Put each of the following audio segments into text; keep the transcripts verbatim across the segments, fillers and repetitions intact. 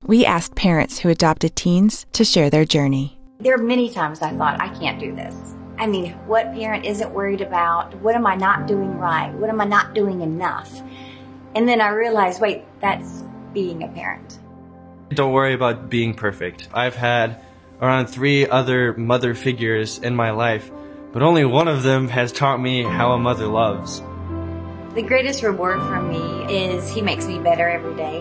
We asked parents who adopted teens to share their journey. There are many times I thought, I can't do this. I mean, what parent isn't worried about? What am I not doing right? What am I not doing enough? And then I realized, wait, that's being a parent. Don't worry about being perfect. I've had around three other mother figures in my life, but only one of them has taught me how a mother loves. The greatest reward for me is he makes me better every day.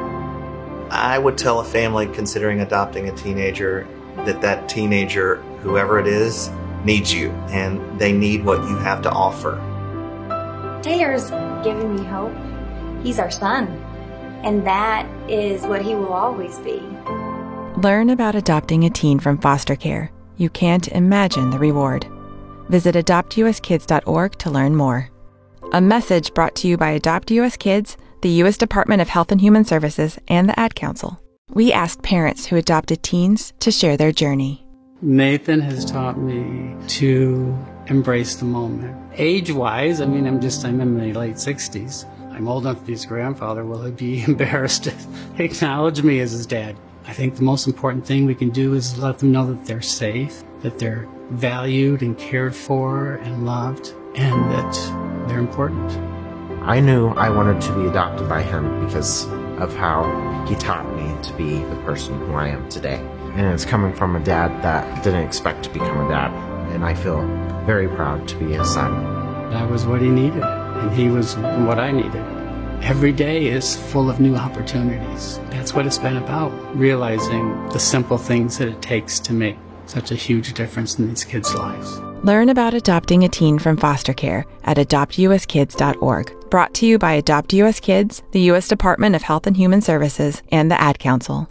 I would tell a family considering adopting a teenager that that teenager, whoever it is, needs you, and they need what you have to offer. Taylor's given me hope. He's our son, and that is what he will always be. Learn about adopting a teen from foster care. You can't imagine the reward. Visit adopt u s kids dot org to learn more. A message brought to you by Adopt U S Kids, the U S Department of Health and Human Services, and the Ad Council. We asked parents who adopted teens to share their journey. Nathan has taught me to embrace the moment. Age-wise, I mean, I'm just, I'm in my late sixties. I'm old enough to be his grandfather. Will he be embarrassed to acknowledge me as his dad? I think the most important thing we can do is let them know that they're safe, that they're valued and cared for and loved, and that they're important. I knew I wanted to be adopted by him because of how he taught me to be the person who I am today. And it's coming from a dad that didn't expect to become a dad. And I feel very proud to be his son. That was what he needed, and he was what I needed. Every day is full of new opportunities. That's what it's been about, realizing the simple things that it takes to make such a huge difference in these kids' lives. Learn about adopting a teen from foster care at adopt u s kids dot org. Brought to you by Adopt U S Kids, the U S Department of Health and Human Services, and the Ad Council.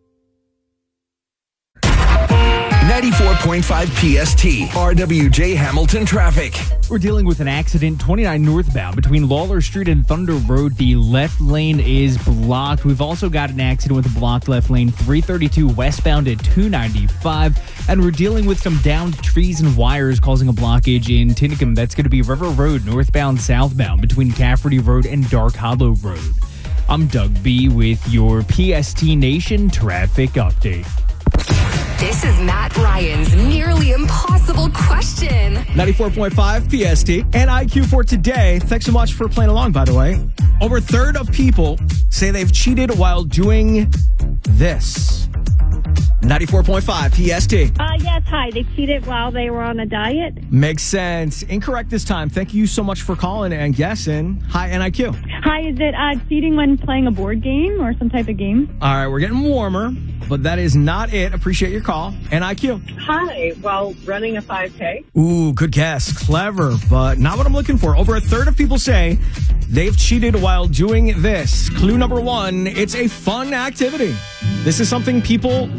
ninety-four point five P S T, R W J Hamilton traffic. We're dealing with an accident twenty-nine northbound between Lawler Street and Thunder Road. The left lane is blocked. We've also got an accident with a blocked left lane, three thirty-two westbound at two ninety-five. And we're dealing with some downed trees and wires causing a blockage in Tinicum. That's going to be River Road, northbound, southbound between Cafferty Road and Dark Hollow Road. I'm Doug B. with your P S T Nation traffic update. This is Matt Ryan's nearly impossible question. ninety-four point five P S T and I Q for today. Thanks so much for playing along, by the way. Over a third of people say they've cheated while doing this. ninety-four point five P S T. Uh, yes, hi. They cheated while they were on a diet. Makes sense. Incorrect this time. Thank you so much for calling and guessing. Hi, N I Q. Hi, is it uh, cheating when playing a board game or some type of game? All right, we're getting warmer, but that is not it. Appreciate your call. N I Q. Hi, while running a five K. Ooh, good guess. Clever, but not what I'm looking for. Over a third of people say they've cheated while doing this. Clue number one, it's a fun activity. This is something people